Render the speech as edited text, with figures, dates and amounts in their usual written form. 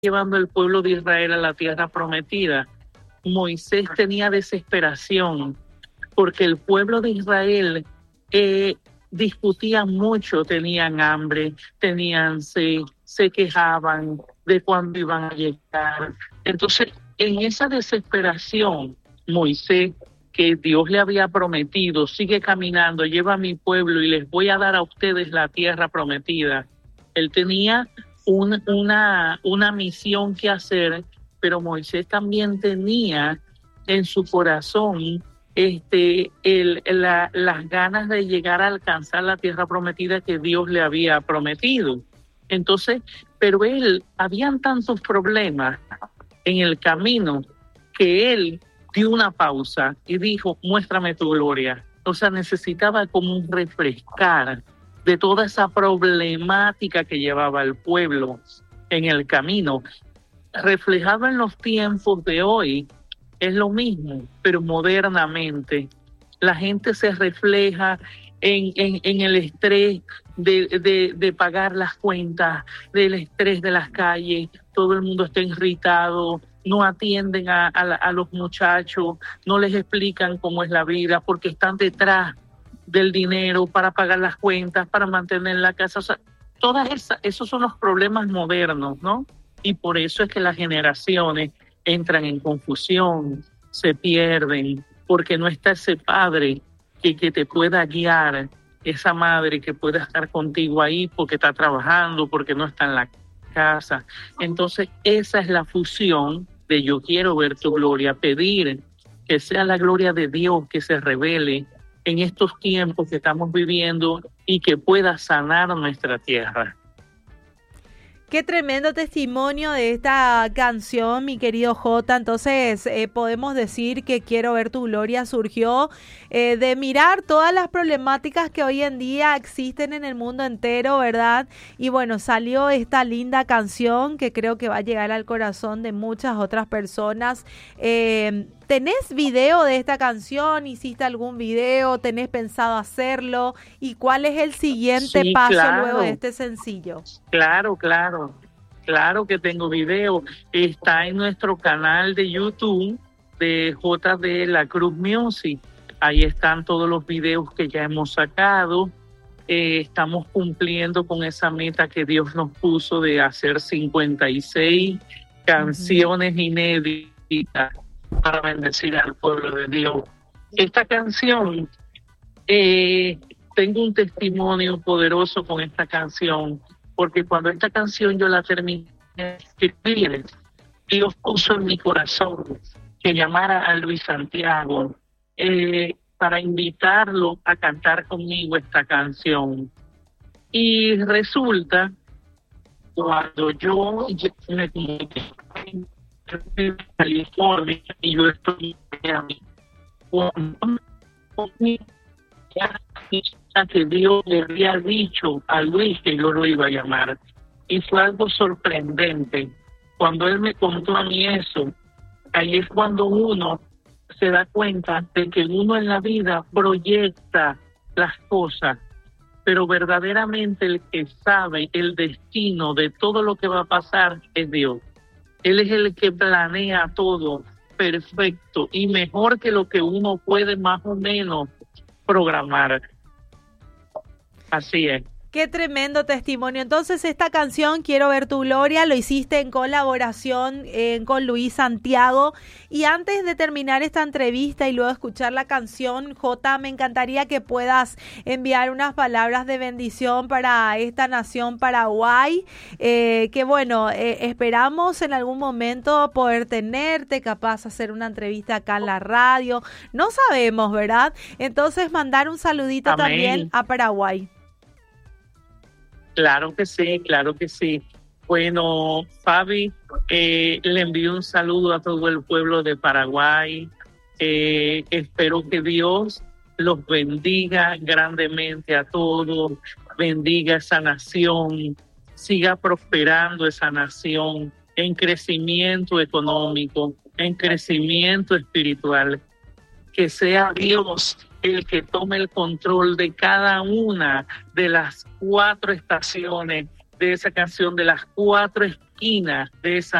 llevando el pueblo de Israel a la tierra prometida, Moisés tenía desesperación porque el pueblo de Israel discutían mucho, tenían hambre, tenían sed, se quejaban de cuándo iban a llegar. Entonces, en esa desesperación, Moisés, que Dios le había prometido, sigue caminando, lleva a mi pueblo y les voy a dar a ustedes la tierra prometida. Él tenía una misión que hacer, pero Moisés también tenía en su corazón las ganas de llegar a alcanzar la tierra prometida que Dios le había prometido. Entonces, pero habían tantos problemas en el camino que él dio una pausa y dijo, muéstrame tu gloria. O sea, necesitaba como un refrescar de toda esa problemática que llevaba el pueblo en el camino. Reflejado en los tiempos de hoy, es lo mismo, pero modernamente. La gente se refleja en el estrés de pagar las cuentas, del estrés de las calles, todo el mundo está irritado, no atienden a los muchachos, no les explican cómo es la vida, porque están detrás del dinero para pagar las cuentas, para mantener la casa. O sea, esos son los problemas modernos, ¿no? Y por eso es que las generaciones entran en confusión, se pierden, porque no está ese padre que te pueda guiar, esa madre que pueda estar contigo ahí porque está trabajando, porque no está en la casa. Entonces, esa es la fusión de yo quiero ver tu gloria, pedir que sea la gloria de Dios que se revele en estos tiempos que estamos viviendo y que pueda sanar nuestra tierra. Qué tremendo testimonio de esta canción, mi querido Jota. Entonces, podemos decir que Quiero ver tu gloria surgió de mirar todas las problemáticas que hoy en día existen en el mundo entero, ¿verdad? Y bueno, salió esta linda canción que creo que va a llegar al corazón de muchas otras personas. ¿Tenés video de esta canción? ¿Hiciste algún video? ¿Tenés pensado hacerlo? ¿Y cuál es el siguiente paso luego de este sencillo? Claro que tengo video. Está en nuestro canal de YouTube de JD La Cruz Music. Ahí están todos los videos que ya hemos sacado. Estamos cumpliendo con esa meta que Dios nos puso de hacer 56 canciones inéditas para bendecir al pueblo de Dios. Esta canción, tengo un testimonio poderoso con esta canción, porque cuando esta canción yo la terminé de escribir, Dios puso en mi corazón que llamara a Luis Santiago para invitarlo a cantar conmigo esta canción. Y resulta, cuando yo me comuniqué en California y yo estoy en Miami, que Dios le había dicho a Luis que yo lo iba a llamar. Y fue algo sorprendente. Cuando él me contó a mí eso, ahí es cuando uno se da cuenta de que uno en la vida proyecta las cosas, pero verdaderamente el que sabe el destino de todo lo que va a pasar es Dios. Él es el que planea todo perfecto y mejor que lo que uno puede más o menos programar. Así es. Qué tremendo testimonio. Entonces, esta canción, Quiero ver tu gloria, lo hiciste en colaboración con Luis Santiago. Y antes de terminar esta entrevista y luego escuchar la canción, Jota, me encantaría que puedas enviar unas palabras de bendición para esta nación Paraguay, que bueno, esperamos en algún momento poder tenerte, capaz hacer una entrevista acá en la radio. No sabemos, ¿verdad? Entonces, mandar un saludito Amén. También a Paraguay. Claro que sí. Bueno, Fabi, le envío un saludo a todo el pueblo de Paraguay. Espero que Dios los bendiga grandemente a todos, bendiga esa nación, siga prosperando esa nación en crecimiento económico, en crecimiento espiritual. Que sea Dios el que tome el control de cada una de las 4 estaciones de esa canción, de las 4 esquina de esa